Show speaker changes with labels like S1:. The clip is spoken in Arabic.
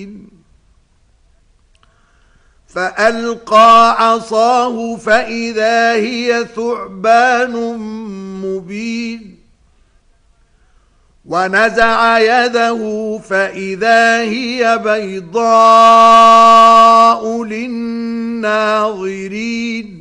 S1: فألقى عصاه فإذا هي ثعبان مبين ونزع يده فإذا هي بيضاء للناظرين